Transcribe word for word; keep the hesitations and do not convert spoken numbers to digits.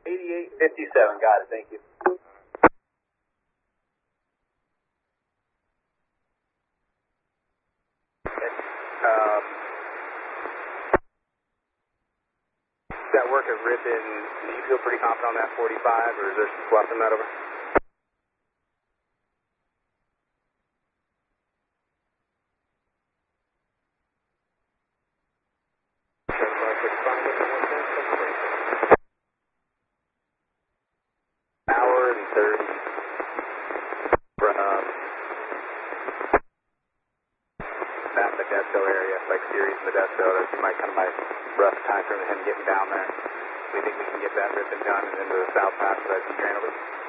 eighty-eight fifty-seven, got it, thank you. Um, that work at Ripon, do you feel pretty confident on that forty-five, or is there some fluff in that over? Hour and thirty from that Modesto area, like Sirius Modesto. That might kind of my rough time for him getting down there. We think we can get that Ripon done and into the South Pass of that Grand Over.